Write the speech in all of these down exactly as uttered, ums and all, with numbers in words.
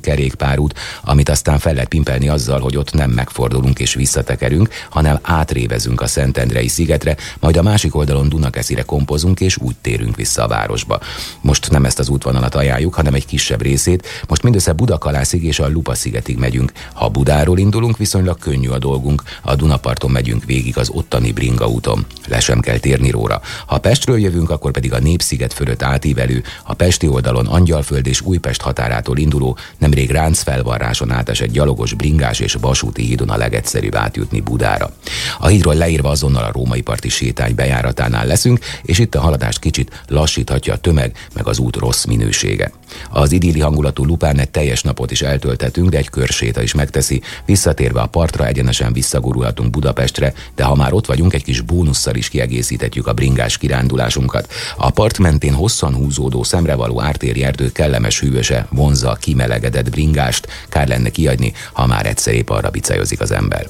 kerékpárút, amit aztán fel lehet pimpelni azzal, hogy ott nem megfordulunk és visszatekerünk, hanem átrévezünk a Szentendrei szigetre, majd a másik oldalon Dunakeszire kompozunk és úgy térünk vissza a városba. Most nem ezt az útvonalat ajánljuk, hanem egy kisebb részét. Most mindössze Budakalászig és a Lupa-szigetig megyünk. Ha Budáról indulunk, viszonylag könnyű a dolgunk. A Dunaparton megyünk végig az ottani Bringa úton. Le sem kell térni róla. Ha Pestről jövünk, akkor pedig a Népsziget fölött átívelő, a pesti oldalon Angyalföld és Újpest határától induló, nemrég Ráncfelvarráson átesett gyalogos, bringás és vasúti hídon a legegyszerűbb átjutni Budára. A hídról leírva azonnal a római parti sétány bejáratánál leszünk, és itt a haladást kicsit lassíthatja a tömeg, meg az út rossz minősége. Az idilli hangulatú Lupán egy teljes napot is eltölthetünk, de egy körséta is megteszi. Visszatérve a partra egyenesen visszagurulhatunk Budapestre, de ha már ott vagyunk, egy kis bónusszal is kiegészíthetjük a bringás kirándulásunkat. A part mentén hosszan húzódó, szemrevaló ártéri erdő kellemes hűvöse vonzza a kimelegedett bringást, kár lenne kiadni, ha már egyszer épp arra bicajozik az ember.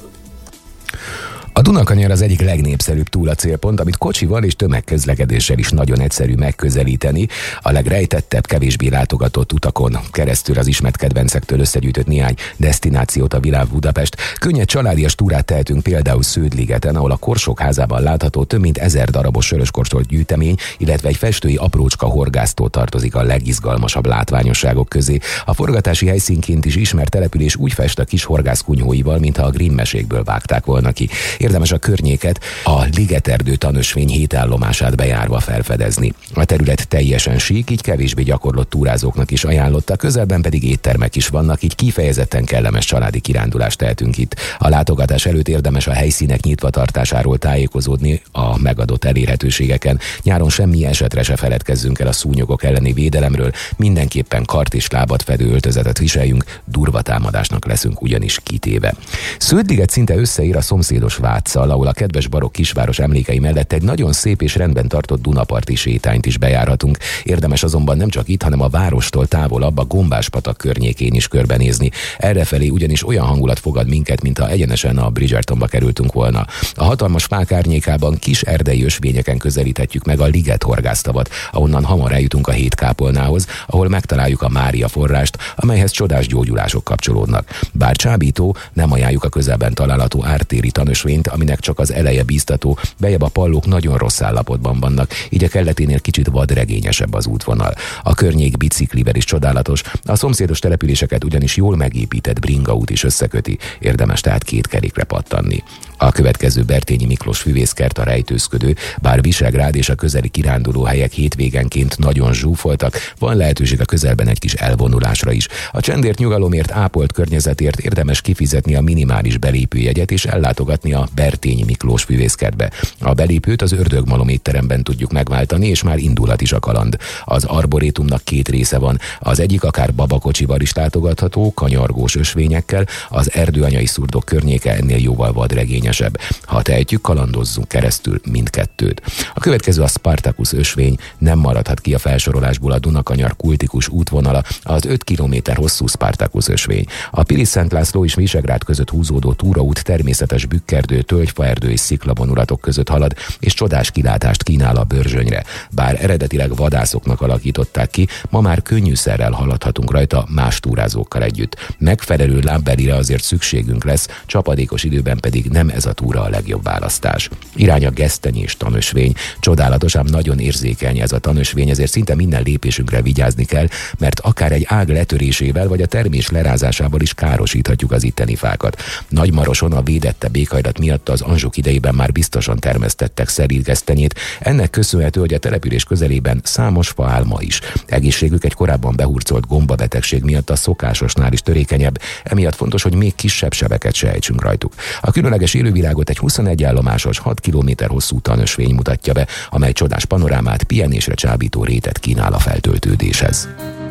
A Dunakanyar az egyik legnépszerűbb túracélpont, amit kocsival és tömegközlekedéssel is nagyon egyszerű megközelíteni. A legrejtettebb, kevésbé látogatott utakon keresztül az ismert kedvencektől összegyűjtött néhány desztinációt a világ Budapest. Könnyed családias túrát tehetünk például Sződligeten, ahol a Korsók házában látható több mint ezer darabos söröskorcsolt gyűjtemény, illetve egy festői aprócska horgásztó tartozik a legizgalmasabb látványosságok közé. A forgatási helyszínként is ismert település úgy fest a kis horgászkunyhóival, mintha a Grimm mesékből vágták volna ki. Érdemes a környéket, a Ligeterdő tanösvény hét állomását bejárva felfedezni. A terület teljesen sík, így kevésbé gyakorlott túrázóknak is ajánlotta, közelben pedig éttermek is vannak, így kifejezetten kellemes családi kirándulást tehetünk itt. A látogatás előtt érdemes a helyszínek nyitva tartásáról tájékozódni a megadott elérhetőségeken. Nyáron semmi esetre se feledkezzünk el a szúnyogok elleni védelemről, mindenképpen kart és lábat fedő öltözetet viseljünk, durva támadásnak leszünk ugyanis kitéve. Sződliget szinte összeér a szomszédos Váccal, ahol a kedves barokk kisváros emlékei mellett egy nagyon szép és rendben tartott Dunaparti sétányt is bejárhatunk. Érdemes azonban nem csak itt, hanem a várostól távolabb a Gombás-patak környékén is körbenézni. Errefelé ugyanis olyan hangulat fogad minket, mintha egyenesen a Bridgertonba kerültünk volna. A hatalmas fák árnyékában kis erdei ösvényeken közelíthetjük meg a Liget horgásztavat, ahonnan hamar eljutunk a Hétkápolnához, ahol megtaláljuk a Mária forrást, amelyhez csodás gyógyulások kapcsolódnak. Bár csábító, nem ajánljuk a közelben található ártéri tanösvényt, aminek csak az eleje bíztató, bejebb a pallók nagyon rossz állapotban vannak, így a kelleténél kicsit vadregényesebb az útvonal. A környék biciklivel is csodálatos, a szomszédos településeket ugyanis jól megépített bringaút is összeköti, érdemes tehát két kerékre pattanni. A következő Bertényi Miklós füvészkert a rejtőzködő, bár Visegrád és a közeli kirándulóhelyek hétvégenként nagyon zsúfoltak, van lehetőség a közelben egy kis elvonulásra is. A csendért, nyugalomért, ápolt környezetért érdemes kifizetni a minimális belépőjegyet és ellátogatni a Bertényi Miklós füvészkertbe. A belépőt az Ördögmalom étteremben tudjuk megváltani, és már indulhat is a kaland. Az arborétumnak két része van, az egyik akár babakocsival is látogatható, kanyargós ösvényekkel, az erdőanyai szurdok környéke ennél jóval vadregényesebb. Ha tehetjük, kalandozzunk keresztül mindkettőt. A következő a Spartacus ösvény, nem maradhat ki a felsorolásból a Dunakanyar kultikus útvonala, az öt kilométer hosszú Spartacus ösvény. A Pilis-Szent László és Visegrád között húzódó túraút természetes bükkerdő, tölgyfaerdő és sziklabonulatok között halad, és csodás kilátást kínál a Börzsönyre. Bár eredetileg vadászoknak alakították ki, ma már könnyűszerrel haladhatunk rajta más túrázókkal együtt. Megfelelő lábbelire azért szükségünk lesz, csapadékos időben pedig nem ez a túra a legjobb választás. Irány a Gesztenyés tanösvény. Csodálatos, ám nagyon érzékeny ez a tanösvény, ezért szinte minden lépésünkre vigyázni kell, mert akár egy ág letörésével vagy a termés lerázásával is károsíthatjuk az itteni fákat. Nagymaroson a védettebb éghajlat miatt az Anzsuk idejében már biztosan termesztettek szerítgesztenyét. Ennek köszönhető, hogy a település közelében számos fa áll ma is. Egészségük egy korábban behurcolt gombabetegség miatt a szokásosnál is törékenyebb, emiatt fontos, hogy még kisebb sebeket se ejtsünk rajtuk. A különleges élővilágot egy huszonegy állomásos, hat kilométer hosszú tanösvény mutatja be, amely csodás panorámát, pihenésre csábító rétet kínál a feltöltődéshez.